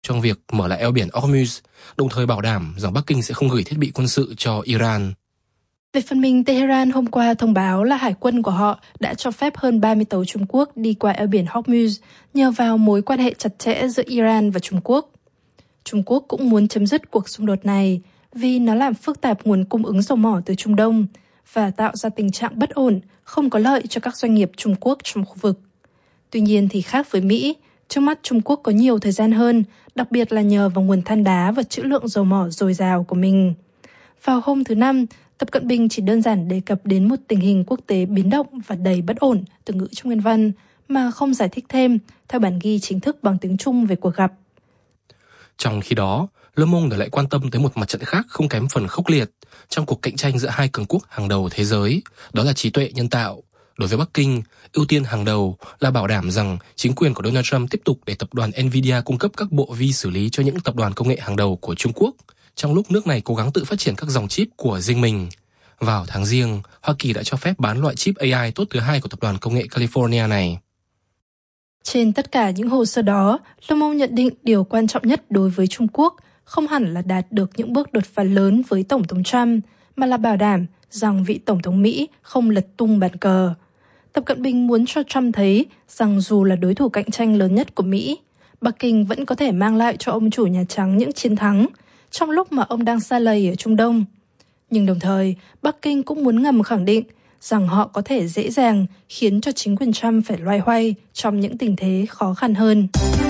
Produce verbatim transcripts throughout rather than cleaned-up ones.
trong việc mở lại eo biển Hormuz, đồng thời bảo đảm rằng Bắc Kinh sẽ không gửi thiết bị quân sự cho Iran. Về phần mình, Tehran hôm qua thông báo là hải quân của họ đã cho phép hơn ba mươi tàu Trung Quốc đi qua eo biển Hormuz nhờ vào mối quan hệ chặt chẽ giữa Iran và Trung Quốc. Trung Quốc cũng muốn chấm dứt cuộc xung đột này vì nó làm phức tạp nguồn cung ứng dầu mỏ từ Trung Đông và tạo ra tình trạng bất ổn, không có lợi cho các doanh nghiệp Trung Quốc trong khu vực. Tuy nhiên thì khác với Mỹ, trước mắt Trung Quốc có nhiều thời gian hơn, đặc biệt là nhờ vào nguồn than đá và trữ lượng dầu mỏ dồi dào của mình. Vào hôm thứ Năm, Tập Cận Bình chỉ đơn giản đề cập đến một tình hình quốc tế biến động và đầy bất ổn, từ ngữ trong nguyên văn, mà không giải thích thêm, theo bản ghi chính thức bằng tiếng Trung về cuộc gặp. Trong khi đó, Le Monde lại quan tâm tới một mặt trận khác không kém phần khốc liệt trong cuộc cạnh tranh giữa hai cường quốc hàng đầu thế giới, đó là trí tuệ nhân tạo. Đối với Bắc Kinh, ưu tiên hàng đầu là bảo đảm rằng chính quyền của Donald Trump tiếp tục để tập đoàn Nvidia cung cấp các bộ vi xử lý cho những tập đoàn công nghệ hàng đầu của Trung Quốc, trong lúc nước này cố gắng tự phát triển các dòng chip của riêng mình. Vào tháng Giêng, Hoa Kỳ đã cho phép bán loại chip a i tốt thứ hai của tập đoàn công nghệ California này. Trên tất cả những hồ sơ đó, Le Monde nhận định điều quan trọng nhất đối với Trung Quốc không hẳn là đạt được những bước đột phá lớn với Tổng thống Trump, mà là bảo đảm rằng vị Tổng thống Mỹ không lật tung bàn cờ. Tập Cận Bình muốn cho Trump thấy rằng dù là đối thủ cạnh tranh lớn nhất của Mỹ, Bắc Kinh vẫn có thể mang lại cho ông chủ Nhà Trắng những chiến thắng trong lúc mà ông đang sa lầy ở Trung Đông. Nhưng đồng thời, Bắc Kinh cũng muốn ngầm khẳng định rằng họ có thể dễ dàng khiến cho chính quyền Trump phải loay hoay trong những tình thế khó khăn hơn.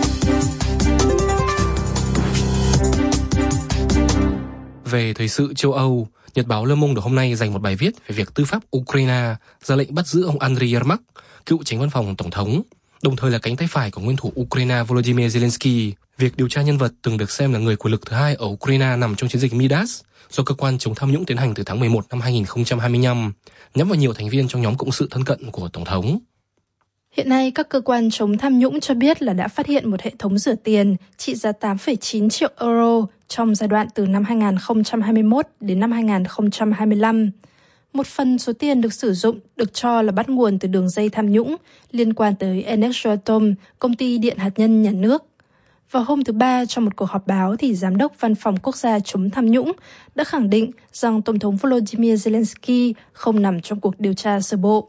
Về thời sự châu Âu, Nhật báo Le Monde hôm nay dành một bài viết về việc tư pháp Ukraine ra lệnh bắt giữ ông Andriy Yermak, cựu chánh văn phòng tổng thống, đồng thời là cánh tay phải của nguyên thủ Ukraine Volodymyr Zelensky. Việc điều tra nhân vật từng được xem là người quyền lực thứ hai ở Ukraine nằm trong chiến dịch Midas do cơ quan chống tham nhũng tiến hành từ tháng mười một năm hai nghìn không trăm hai mươi lăm, nhắm vào nhiều thành viên trong nhóm cộng sự thân cận của tổng thống. Hiện nay, các cơ quan chống tham nhũng cho biết là đã phát hiện một hệ thống rửa tiền trị giá tám phẩy chín triệu euro trong giai đoạn từ năm hai nghìn không trăm hai mươi mốt đến năm hai nghìn không trăm hai mươi lăm. Một phần số tiền được sử dụng được cho là bắt nguồn từ đường dây tham nhũng liên quan tới Energoatom, công ty điện hạt nhân nhà nước. Vào hôm thứ Ba, trong một cuộc họp báo, thì Giám đốc Văn phòng Quốc gia chống tham nhũng đã khẳng định rằng Tổng thống Volodymyr Zelensky không nằm trong cuộc điều tra sơ bộ.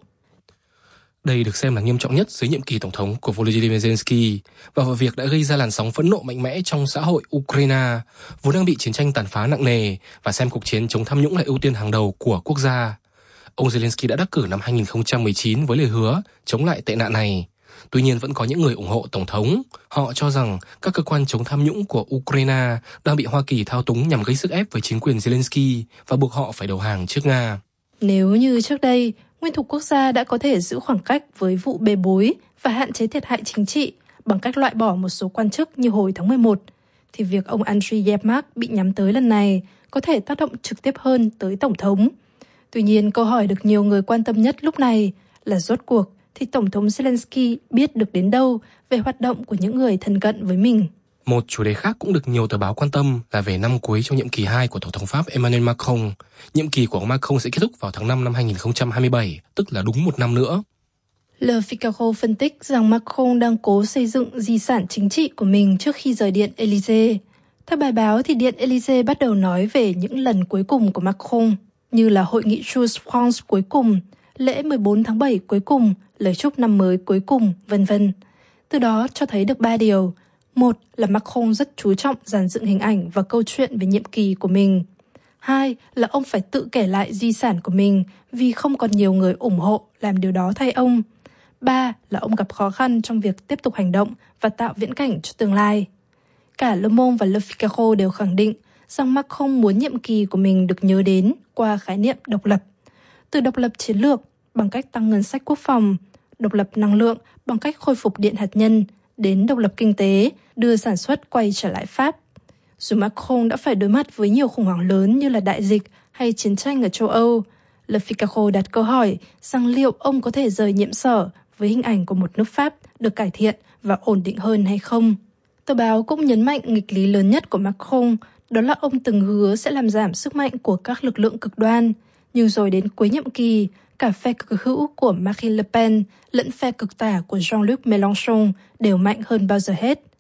Đây được xem là nghiêm trọng nhất dưới nhiệm kỳ tổng thống của Volodymyr Zelensky và vụ việc đã gây ra làn sóng phẫn nộ mạnh mẽ trong xã hội Ukraine, vốn đang bị chiến tranh tàn phá nặng nề và xem cuộc chiến chống tham nhũng là ưu tiên hàng đầu của quốc gia. Ông Zelensky đã đắc cử năm hai nghìn không trăm mười chín với lời hứa chống lại tệ nạn này. Tuy nhiên vẫn có những người ủng hộ tổng thống. Họ cho rằng các cơ quan chống tham nhũng của Ukraine đang bị Hoa Kỳ thao túng nhằm gây sức ép với chính quyền Zelensky và buộc họ phải đầu hàng trước Nga. Nếu như trước đây, nguyên thủ quốc gia đã có thể giữ khoảng cách với vụ bê bối và hạn chế thiệt hại chính trị bằng cách loại bỏ một số quan chức như hồi tháng mười một, thì việc ông Andriy Yermak bị nhắm tới lần này có thể tác động trực tiếp hơn tới tổng thống. Tuy nhiên, câu hỏi được nhiều người quan tâm nhất lúc này là rốt cuộc thì Tổng thống Zelensky biết được đến đâu về hoạt động của những người thân cận với mình. Một chủ đề khác cũng được nhiều tờ báo quan tâm là về năm cuối trong nhiệm kỳ hai của Tổng thống Pháp Emmanuel Macron. Nhiệm kỳ của ông Macron sẽ kết thúc vào tháng năm năm hai nghìn không trăm hai mươi bảy, tức là đúng một năm nữa. Le Figaro phân tích rằng Macron đang cố xây dựng di sản chính trị của mình trước khi rời Điện Élysée. Theo bài báo, thì Điện Élysée bắt đầu nói về những lần cuối cùng của Macron, như là hội nghị Choose France cuối cùng, lễ mười bốn tháng bảy cuối cùng, lời chúc năm mới cuối cùng, vân vân. Từ đó cho thấy được ba điều. Một là Macron rất chú trọng dàn dựng hình ảnh và câu chuyện về nhiệm kỳ của mình. Hai là ông phải tự kể lại di sản của mình vì không còn nhiều người ủng hộ làm điều đó thay ông. Ba là ông gặp khó khăn trong việc tiếp tục hành động và tạo viễn cảnh cho tương lai. Cả Le Monde và Le Figaro đều khẳng định rằng Macron muốn nhiệm kỳ của mình được nhớ đến qua khái niệm độc lập. Từ độc lập chiến lược bằng cách tăng ngân sách quốc phòng, độc lập năng lượng bằng cách khôi phục điện hạt nhân, đến độc lập kinh tế, đưa sản xuất quay trở lại Pháp. Dù Macron đã phải đối mặt với nhiều khủng hoảng lớn như là đại dịch hay chiến tranh ở châu Âu, Le Figaro đặt câu hỏi rằng liệu ông có thể rời nhiệm sở với hình ảnh của một nước Pháp được cải thiện và ổn định hơn hay không. Tờ báo cũng nhấn mạnh nghịch lý lớn nhất của Macron, đó là ông từng hứa sẽ làm giảm sức mạnh của các lực lượng cực đoan, nhưng rồi đến cuối nhiệm kỳ, cả phe cực hữu của Marine Le Pen lẫn phe cực tả của Jean-Luc Mélenchon đều mạnh hơn bao giờ hết.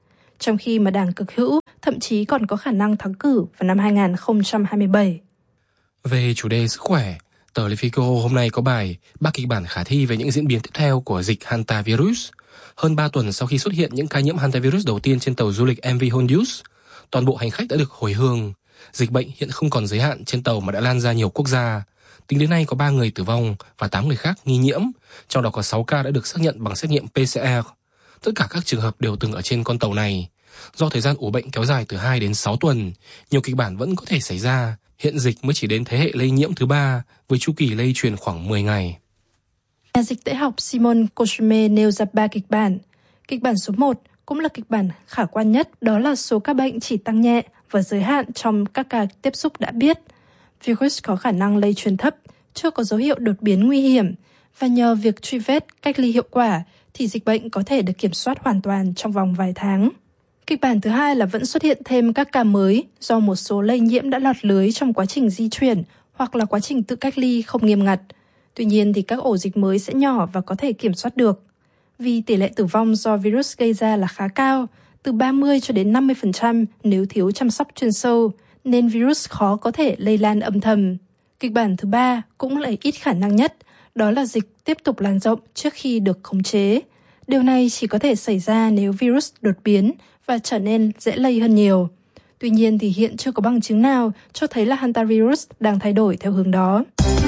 trong khi mà đảng cực hữu thậm chí còn có khả năng thắng cử vào năm hai không hai bảy. Về chủ đề sức khỏe, tờ Le Figaro hôm nay có bài ba kịch bản khả thi về những diễn biến tiếp theo của dịch hantavirus. Hơn ba tuần sau khi xuất hiện những ca nhiễm hantavirus đầu tiên trên tàu du lịch em vê Hondius, toàn bộ hành khách đã được hồi hương. Dịch bệnh hiện không còn giới hạn trên tàu mà đã lan ra nhiều quốc gia. Tính đến nay có ba người tử vong và tám người khác nghi nhiễm, trong đó có sáu ca đã được xác nhận bằng xét nghiệm pê xê rờ. Tất cả các trường hợp đều từng ở trên con tàu này. Do thời gian ủ bệnh kéo dài từ hai đến sáu tuần, nhiều kịch bản vẫn có thể xảy ra. Hiện dịch mới chỉ đến thế hệ lây nhiễm thứ ba, với chu kỳ lây truyền khoảng mười ngày. Nhà dịch tễ học Simon Koshme nêu ra ba kịch bản. Kịch bản số một cũng là kịch bản khả quan nhất, đó là số ca bệnh chỉ tăng nhẹ và giới hạn trong các ca tiếp xúc đã biết. Virus có khả năng lây truyền thấp, chưa có dấu hiệu đột biến nguy hiểm, và nhờ việc truy vết, cách ly hiệu quả thì dịch bệnh có thể được kiểm soát hoàn toàn trong vòng vài tháng. Kịch bản thứ hai là vẫn xuất hiện thêm các ca mới do một số lây nhiễm đã lọt lưới trong quá trình di chuyển hoặc là quá trình tự cách ly không nghiêm ngặt. Tuy nhiên thì các ổ dịch mới sẽ nhỏ và có thể kiểm soát được. Vì tỷ lệ tử vong do virus gây ra là khá cao, từ ba mươi cho đến năm mươi phần trăm nếu thiếu chăm sóc chuyên sâu, nên virus khó có thể lây lan âm thầm. Kịch bản thứ ba cũng là ít khả năng nhất, đó là dịch tiếp tục lan rộng trước khi được khống chế. Điều này chỉ có thể xảy ra nếu virus đột biến và trở nên dễ lây hơn nhiều. Tuy nhiên thì hiện chưa có bằng chứng nào cho thấy là hantavirus đang thay đổi theo hướng đó.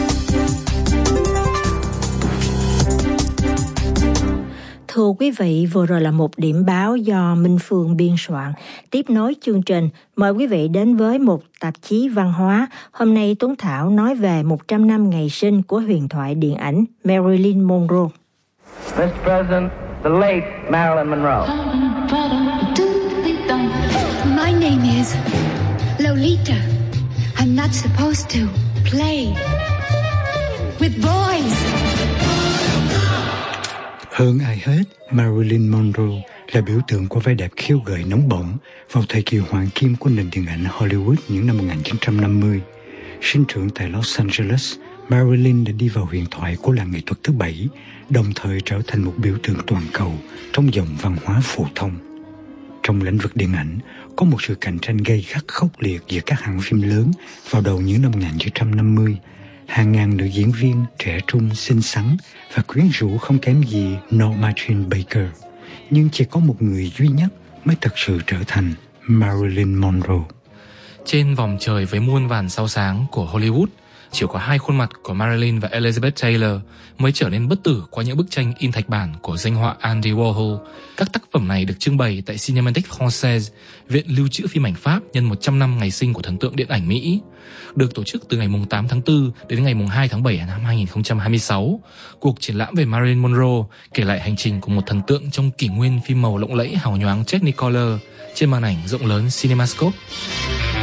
Thưa quý vị, vừa rồi là một điểm báo do Minh Phương biên soạn. Tiếp nối chương trình, mời quý vị đến với một tạp chí văn hóa. Hôm nay Tuấn Thảo nói về một trăm năm ngày sinh của huyền thoại điện ảnh Marilyn Monroe. mister President, the late Marilyn Monroe. My name is Lolita. I'm not supposed to play with boys. Hơn ai hết, Marilyn Monroe là biểu tượng của vẻ đẹp khiêu gợi nóng bỏng vào thời kỳ hoàng kim của nền điện ảnh Hollywood những năm một nghìn chín trăm năm mươi. Sinh trưởng tại Los Angeles, Marilyn đã đi vào huyền thoại của làng nghệ thuật thứ bảy, đồng thời trở thành một biểu tượng toàn cầu trong dòng văn hóa phổ thông. Trong lĩnh vực điện ảnh, có một sự cạnh tranh gay gắt khốc liệt giữa các hãng phim lớn vào đầu những năm một nghìn chín trăm năm mươi. Hàng ngàn nữ diễn viên trẻ trung, xinh xắn và quyến rũ không kém gì Norma Jean Baker. Nhưng chỉ có một người duy nhất mới thực sự trở thành Marilyn Monroe. Trên vòng trời với muôn vàn sao sáng của Hollywood, chỉ có hai khuôn mặt của Marilyn và Elizabeth Taylor mới trở nên bất tử qua những bức tranh in thạch bản của danh họa Andy Warhol. Các tác phẩm này được trưng bày tại Cinémathèque Française, viện lưu trữ phim ảnh Pháp nhân một trăm năm ngày sinh của thần tượng điện ảnh Mỹ. Được tổ chức từ ngày tám tháng tư đến ngày hai tháng bảy năm hai nghìn không trăm hai mươi sáu, cuộc triển lãm về Marilyn Monroe kể lại hành trình của một thần tượng trong kỷ nguyên phim màu lộng lẫy hào nhoáng Technicolor trên màn ảnh rộng lớn CinemaScope.